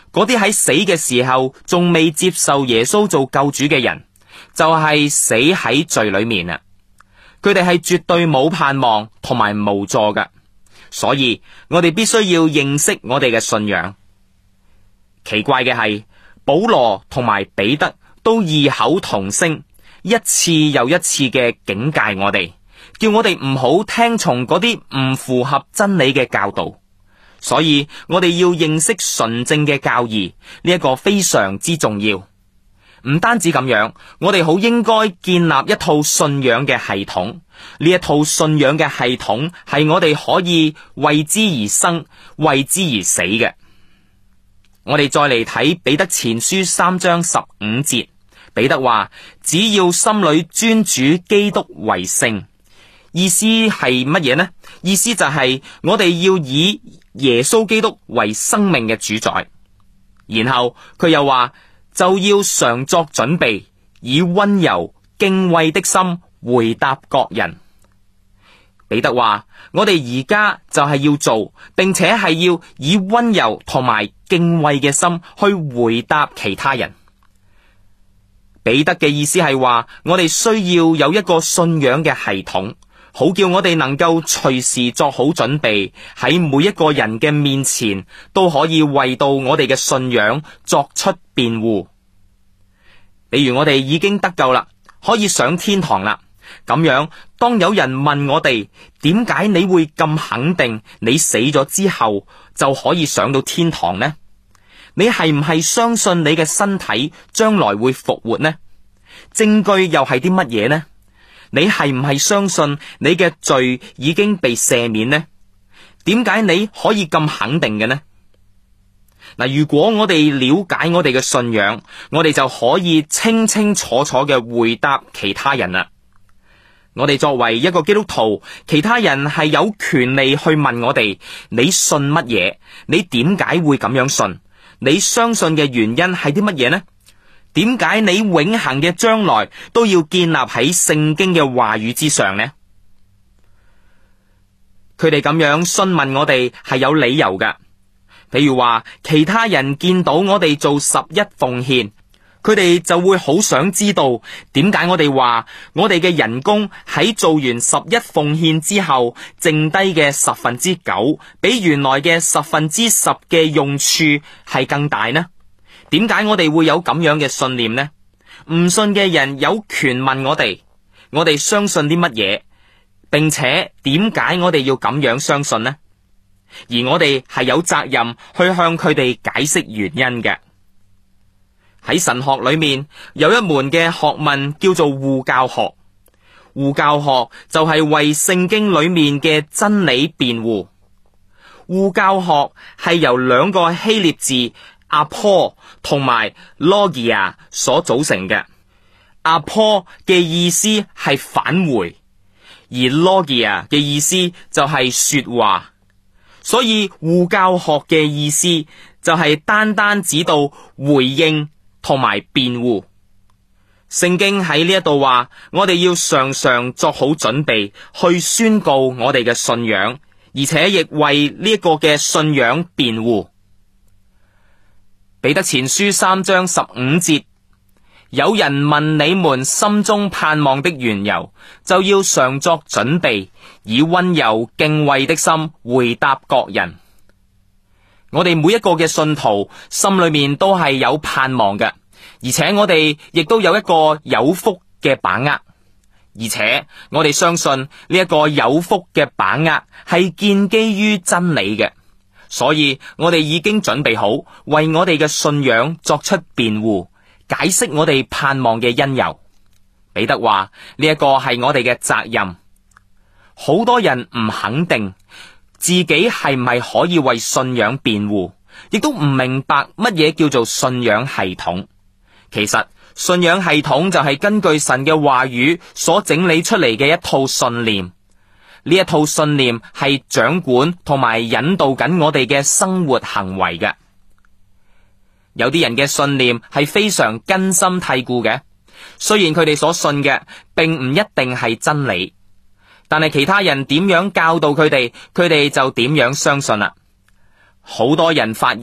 嗰啲喺死嘅時候仲未接受耶穌做救主嘅人，就係死喺罪裏面啊！佢哋係絕對冇盼望同埋無助嘅，所以我哋必須要認識我哋嘅信仰。奇怪嘅係，保羅同埋彼得都異口同聲，一次又一次嘅警戒我哋，叫我哋唔好聽從嗰啲唔符合真理嘅教導。所以我哋要認識純正嘅教義，呢一個非常之重要。唔單止咁樣，我哋好應該建立一套信仰嘅系統。呢一套信仰嘅系統係我哋可以為之而生，為之而死嘅。我哋再嚟睇彼得前書3章15節，彼得話：只要心裏尊主基督為聖。意思係乜嘢呢？意思就係我哋要以耶穌基督為生命嘅主宰。然後佢又話，就要常作準備，以溫柔敬畏的心回答各人。彼得話，我哋而家就係要做，並且係要以溫柔同埋敬畏嘅心去回答其他人。彼得嘅意思係話，我哋需要有一個信仰嘅系統，好叫我哋能夠隨時作好準備，喺每一個人嘅面前都可以為到我哋嘅信仰作出辯護。比如我哋已經得救啦，可以上天堂啦，咁樣當有人問我哋點解你會咁肯定你死咗之後就可以上到天堂呢？你係唔係相信你嘅身體將來會復活呢？證據又係啲乜嘢呢？你係唔係相信你嘅罪已經被赦免呢？點解你可以咁肯定嘅呢？嗱，如果我哋了解我哋嘅信仰，我哋就可以清清楚楚嘅回答其他人啦。我哋作為一個基督徒，其他人係有權利去問我哋：你信乜嘢？你點解會咁樣信？你相信嘅原因係啲乜嘢呢？點解你永恆嘅將來都要建立喺聖經嘅話語之上呢？佢哋咁樣詢問我哋係有理由㗎。譬如話，其他人見到我哋做11奉獻，佢哋就會好想知道點解我哋話我哋嘅人工喺做完11奉獻之後，剩低嘅9%，比原來嘅10%嘅用處係更大呢？點解我哋會有咁樣嘅信念呢？唔信嘅人有權問我哋相信啲乜嘢，並且點解我哋要咁樣相信呢？而我哋係有責任去向佢哋解釋原因嘅。喺神學裏面有一門嘅學問叫做護教學，護教學就係為聖經裏面嘅真理辯護。護教學係由2個希臘字阿坡同埋 logia 所組成嘅。阿坡嘅意思係返回，而 logia 嘅意思就係說話。所以護教學嘅意思就係單單指到回應同埋辯護。聖經喺呢一度話，我哋要常常作好準備去宣告我哋嘅信仰，而且亦為呢一個嘅信仰辯護。彼得前書3章15節，有人問你們心中盼望的緣由，就要常作準備，以溫柔敬畏的心回答各人。我哋每一個嘅信徒心裏面都係有盼望嘅，而且我哋亦都有一個有福嘅把握，而且我哋相信呢一個有福嘅把握係建基於真理嘅，所以我哋已經準備好為我哋嘅信仰作出辯護，解釋我哋盼望嘅因由。彼得話呢一個係我哋嘅責任。好多人唔肯定自己係唔係可以為信仰辯護，亦都唔明白乜嘢叫做信仰系統。其實信仰系統就係根據神嘅話語所整理出嚟嘅一套信念。呢一套信念係掌管同埋引導緊我哋嘅生活行為嘅。有啲人嘅信念係非常根深蒂固嘅，雖然佢哋所信嘅並唔一定係真理，但係其他人點樣教導佢哋，佢哋就點樣相信啦。好多人發現